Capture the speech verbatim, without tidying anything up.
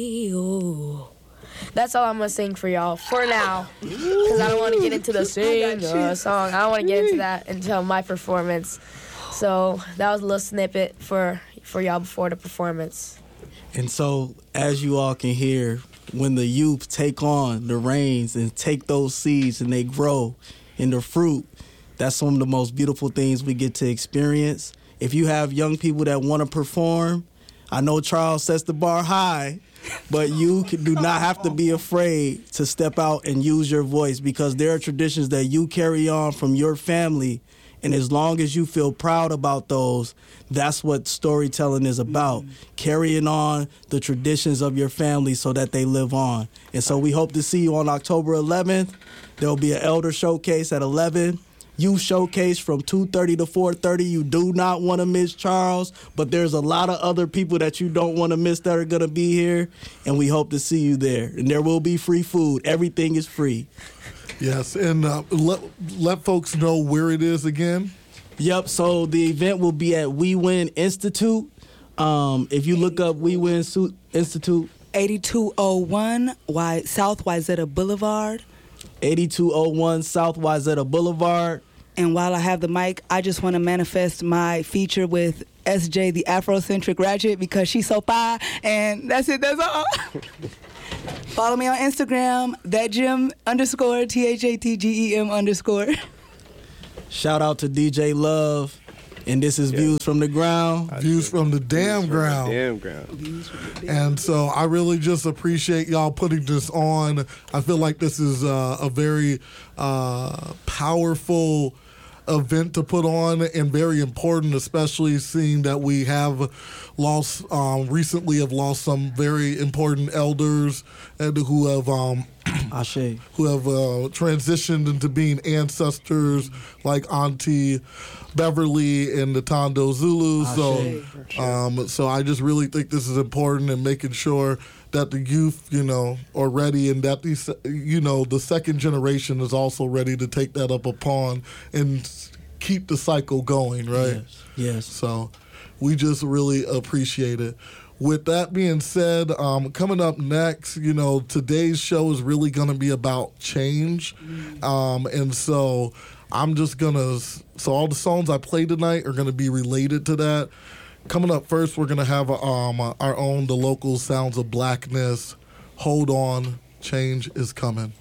Ooh. That's all I'm gonna sing for y'all for now, because I don't want to get into the sing uh, song. I don't want to get into that until my performance. So that was a little snippet for for y'all before the performance. And so, as you all can hear, when the youth take on the reins and take those seeds and they grow into fruit, that's some of the most beautiful things we get to experience. If you have young people that want to perform, I know Charles sets the bar high, but you can, do not have to be afraid to step out and use your voice, because there are traditions that you carry on from your family, and as long as you feel proud about those, that's what storytelling is about, mm-hmm. carrying on the traditions of your family so that they live on. And so we hope to see you on October eleventh. There will be an elder showcase at eleven. Youth showcase from two thirty to four thirty. You do not want to miss Charles, but there's a lot of other people that you don't want to miss that are going to be here, and we hope to see you there. And there will be free food. Everything is free. Yes, and uh, let, let folks know where it is again. Yep, so the event will be at We Win Institute. Um, if you look up We Win Su- Institute. eighty-two oh one y- South Wayzata Boulevard. eighty-two oh one South Wayzata Boulevard. And while I have the mic, I just want to manifest my feature with S J, the Afrocentric Ratchet, because she's so fire. And that's it, that's all. Follow me on Instagram, thatgem underscore, T H A T G E M underscore. Shout out to D J Love. And this is yeah. Views from the Ground. Views from the damn ground. The damn ground. And so I really just appreciate y'all putting this on. I feel like this is uh, a very uh, powerful event to put on, and very important, especially seeing that we have lost um, recently have lost some very important elders and who have um, Ashe. who have uh, transitioned into being ancestors, like Auntie Beverly and the Tondo Zulu. So, um, so I just really think this is important, and making sure that the youth, you know, are ready, and that these, you know, the second generation is also ready to take that up upon and keep the cycle going, right? Yes. Yes. So we just really appreciate it. With that being said, um, coming up next, you know, today's show is really going to be about change. Um, and so I'm just going to, so all the songs I play tonight are going to be related to that. Coming up first, we're going to have um, our own The Local Sounds of Blackness. Hold on, change is coming.